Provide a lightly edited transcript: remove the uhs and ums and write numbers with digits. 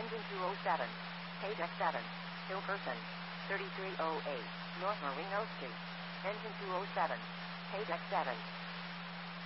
Engine 207. Paydeck 7. Hill person. 3308. North Marino Street. Engine 207. Paydeck 7.